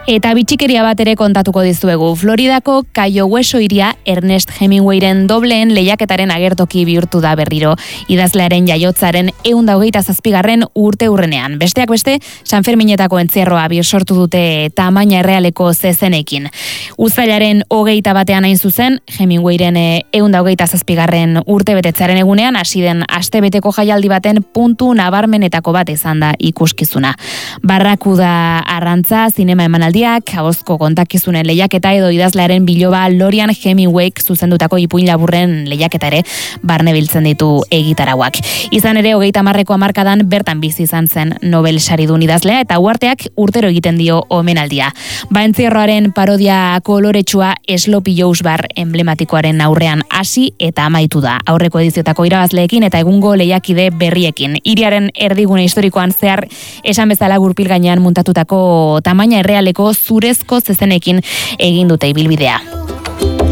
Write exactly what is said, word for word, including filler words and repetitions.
Eta bitxikeria bat ere kontatuko dizuegu. Floridako Cayo Hueso hiria Ernest Hemingwayren dobleen lehiaketaren agertoki bihurtu da berriro. Idazlearen jaiotzaren ehun eta hogeita zazpigarren urte urrenean. Besteak beste, San Ferminetako entzierroa birsortu dute tamaina errealeko zezenekin. Uzailaren hogeita batean hain zuzen, Hemingwayren ehun eta hogeita zazpigarren urte betetzaren egunean, hasi den astebeteko jaialdi baten puntu nabarmenetako bat izan da ikuskizuna. Barrakuda arrantza, zinema emanaldiak, ahozko kontakizunen lehiaketa edo idazlearen biloba Lorian Hemingwayk zuzendutako ipuin laburren lehiaketa ere barne biltzen ditu egitarauak. Izan ere, hogeita hamarreko hamarkadan bertan bizi izan zen Nobel saridun idazlea eta uarteak urtero egiten dio omenaldia. Ba entzierroaren parodia koloretsua Sloppy Joe's bar emblematikoaren aurrean hasi eta amaitu da. Aurreko ediziotako irabazleekin eta egungo lehiakide berriekin. Hiriaren erdigune historikoan zehar esan bezala gurpil gainean muntatutako tamaina errealeko zurezko zezenekin egin dute ibilbidea.